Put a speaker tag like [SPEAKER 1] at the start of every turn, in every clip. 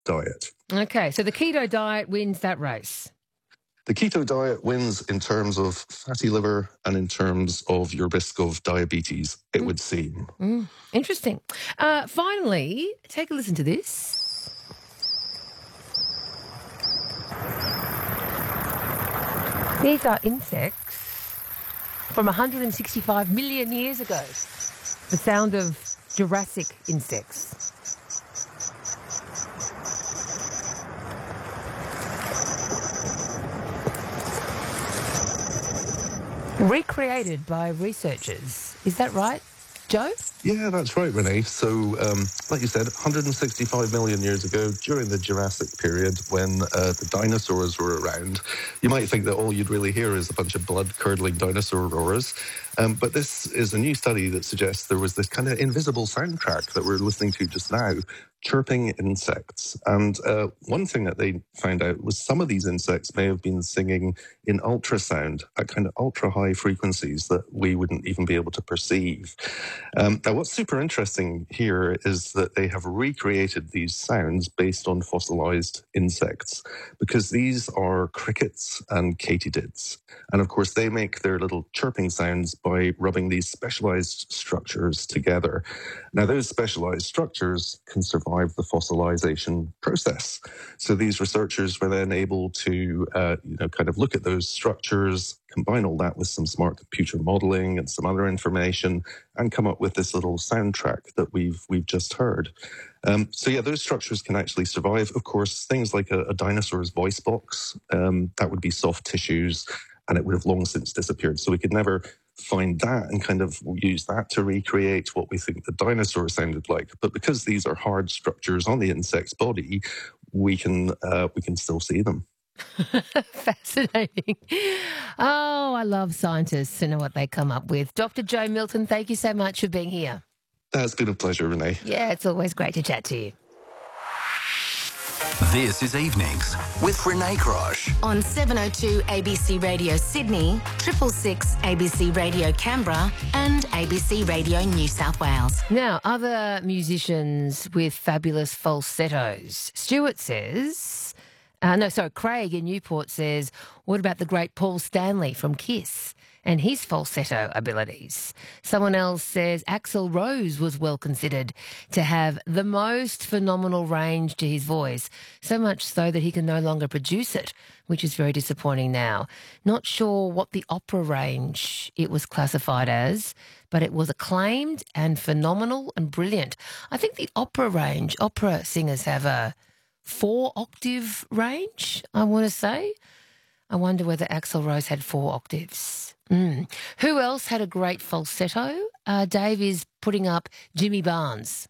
[SPEAKER 1] diet.
[SPEAKER 2] Okay, so the keto diet wins that race.
[SPEAKER 1] The keto diet wins in terms of fatty liver and in terms of your risk of diabetes, it would seem.
[SPEAKER 2] Interesting. Finally, take a listen to this. These are insects from 165 million years ago. The sound of Jurassic insects. Recreated by researchers. Is that right, Joe?
[SPEAKER 1] Yeah, that's right, Renee. So, like you said, 165 million years ago, during the Jurassic period, when the dinosaurs were around, you might think that all you'd really hear is a bunch of blood-curdling dinosaur roars. But this is a new study that suggests there was this kind of invisible soundtrack that we're listening to just now, chirping insects. And one thing that they found out was some of these insects may have been singing in ultrasound at kind of ultra-high frequencies that we wouldn't even be able to perceive. Now, what's super interesting here is that they have recreated these sounds based on fossilized insects, because these are crickets and katydids. And of course, they make their little chirping sounds by rubbing these specialized structures together. Now, those specialized structures can survive the fossilization process. So these researchers were then able to, kind of look at those structures, combine all that with some smart computer modeling and some other information, and come up with this little soundtrack that we've just heard. Those structures can actually survive. Of course, things like a dinosaur's voice box, that would be soft tissues, and it would have long since disappeared. So we could never find that and kind of use that to recreate what we think the dinosaur sounded like. But because these are hard structures on the insect's body, we can still see them.
[SPEAKER 2] Fascinating. Oh, I love scientists and what they come up with. Dr. Joe Milton, thank you so much for being here.
[SPEAKER 1] That's been a pleasure, Renee.
[SPEAKER 2] Yeah, it's always great to chat to you.
[SPEAKER 3] This is Evenings with Renee Krosh.
[SPEAKER 4] On 702 ABC Radio Sydney, 666 ABC Radio Canberra and ABC Radio New South Wales.
[SPEAKER 2] Now, other musicians with fabulous falsettos. Stuart says... Craig in Newport says, what about the great Paul Stanley from Kiss and his falsetto abilities? Someone else says Axl Rose was well considered to have the most phenomenal range to his voice, so much so that he can no longer produce it, which is very disappointing now. Not sure what the opera range it was classified as, but it was acclaimed and phenomenal and brilliant. I think the opera singers have a 4-octave range, I want to say. I wonder whether Axl Rose had 4 octaves. Who else had a great falsetto? Dave is putting up Jimmy Barnes.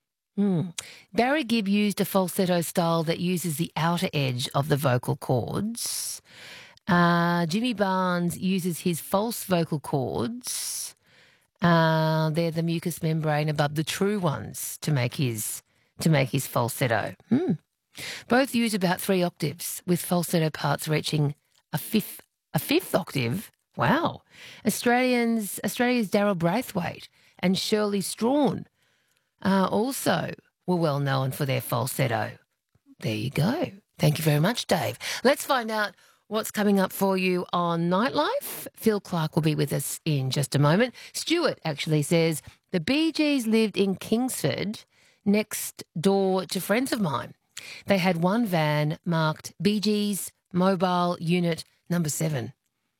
[SPEAKER 2] Barry Gibb used a falsetto style that uses the outer edge of the vocal cords. Jimmy Barnes uses his false vocal cords. They're the mucous membrane above the true ones to make his falsetto. Both use about 3 octaves, with falsetto parts reaching a fifth octave. Wow. Australia's Daryl Braithwaite and Shirley Strawn also were well known for their falsetto. There you go. Thank you very much, Dave. Let's find out what's coming up for you on Nightlife. Phil Clark will be with us in just a moment. Stuart actually says the Bee Gees lived in Kingsford, next door to friends of mine. They had one van marked Bee Gees Mobile Unit Number 7.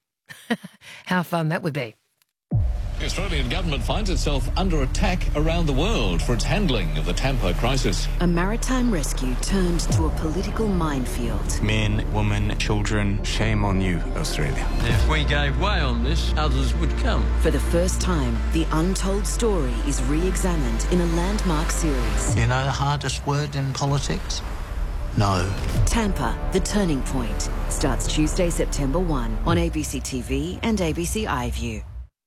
[SPEAKER 2] How fun that would be.
[SPEAKER 5] The Australian government finds itself under attack around the world for its handling of the Tampa crisis.
[SPEAKER 4] A maritime rescue turned to a political minefield.
[SPEAKER 6] Men, women, children, shame on you, Australia.
[SPEAKER 7] If we gave way on this, others would come.
[SPEAKER 4] For the first time, the untold story is re-examined in a landmark series.
[SPEAKER 7] You know the hardest word in politics? No.
[SPEAKER 4] Tampa, The Turning Point, starts Tuesday, September 1 on ABC TV and ABC iView.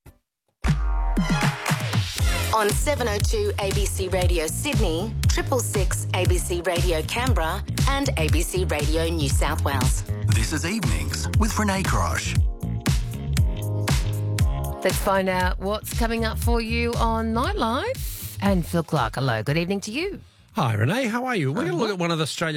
[SPEAKER 4] On 702 ABC Radio Sydney, 666 ABC Radio Canberra and ABC Radio New South Wales.
[SPEAKER 3] This is Evenings with Renee Krosh.
[SPEAKER 2] Let's find out what's coming up for you on Nightlife. And Phil Clark, hello. Good evening to you.
[SPEAKER 8] Hi, Renee. How are you? We're going to look at one of Australia's